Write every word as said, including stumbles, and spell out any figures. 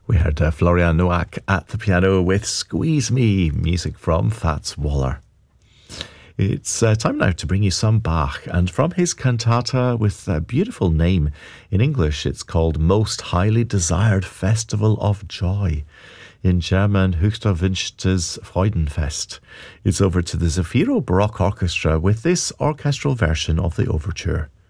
We heard uh, Florian Noack at the piano with Squeeze Me, music from Fats Waller. It's uh, time now to bring you some Bach, and from his cantata with a beautiful name. In English, it's called Most Highly Desired Festival of Joy. In German, Höchsterwünschtes Freudenfest. It's over to the Zafiro Baroque Orchestra with this orchestral version of the overture.